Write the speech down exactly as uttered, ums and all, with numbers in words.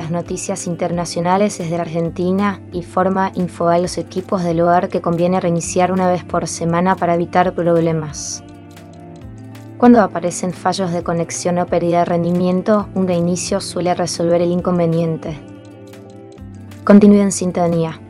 las noticias internacionales desde la Argentina y Forma info a los equipos del hogar que conviene reiniciar una vez por semana para evitar problemas. Cuando aparecen fallos de conexión o pérdida de rendimiento, un reinicio suele resolver el inconveniente. Continúe en sintonía.